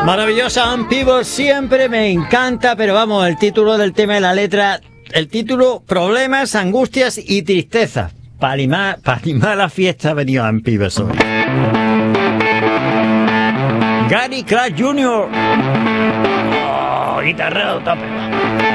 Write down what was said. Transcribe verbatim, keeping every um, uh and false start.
Maravillosa Ann Peebles, siempre me encanta, pero vamos, el título del tema de la letra, el título, problemas, angustias y tristeza. Para animar, para animar la fiesta ha venido Ann Peebles hoy. Gary Clark junior Oh, guitarra tope.